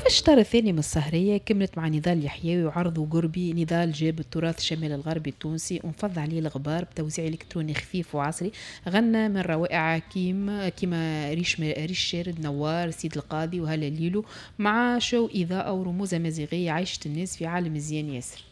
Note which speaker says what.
Speaker 1: الشطر الثاني من السهرية كملت مع نضال يحيوي وعرض قربي. نضال جاب التراث الشمال الغربي التونسي ونفض عليه الغبار بتوزيع إلكتروني خفيف وعصري. غنى من روائع كيما ريش شارد، نوار، سيد القاضي وهلا ليلو، مع شو إضاءة ورموز أمازيغية عايشة الناس في عالم مزيان ياسر.